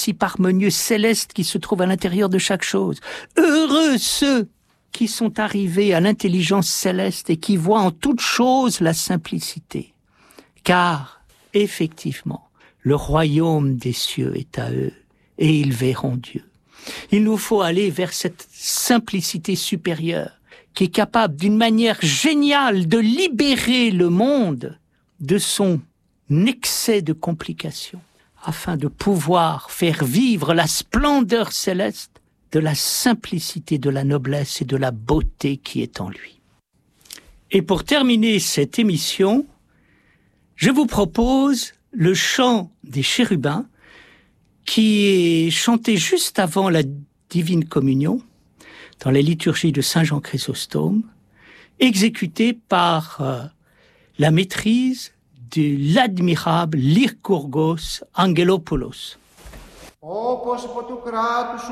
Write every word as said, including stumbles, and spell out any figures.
principe harmonieux céleste qui se trouve à l'intérieur de chaque chose. Heureux ceux qui sont arrivés à l'intelligence céleste et qui voient en toute chose la simplicité. Car, effectivement, le royaume des cieux est à eux et ils verront Dieu. Il nous faut aller vers cette simplicité supérieure qui est capable d'une manière géniale de libérer le monde de son excès de complications afin de pouvoir faire vivre la splendeur céleste de la simplicité, de la noblesse et de la beauté qui est en lui. Et pour terminer cette émission, je vous propose le chant des chérubins qui est chanté juste avant la divine communion dans les liturgies de Saint Jean Chrysostome, exécuté par euh, la maîtrise de l'admirable Lykurgos Angelopoulos.